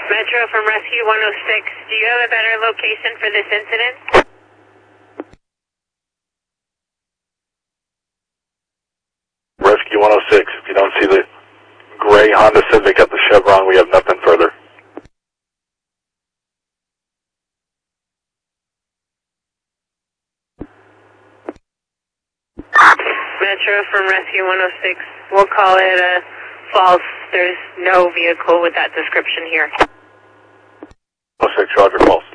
Metro from Rescue 106, do you have a better location for this incident? Rescue 106, if you don't see the gray Honda Civic at the Chevron, we have nothing further. Metro from Rescue 106, we'll call it false. There's no vehicle with that description here. 106, Roger, false.